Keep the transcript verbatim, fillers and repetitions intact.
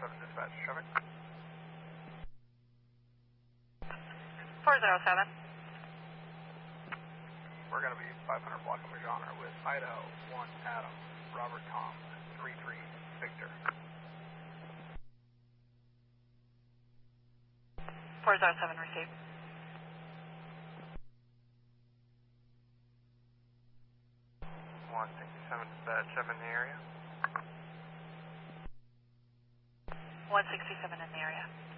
seven dispatch, traffic. four zero seven. We're going to be five hundred block of Majoner with Idaho, one Adam, Robert Tom, three three Victor. four zero seven received. one sixty-seven dispatch, I'm in the area. one sixty-seven in the area.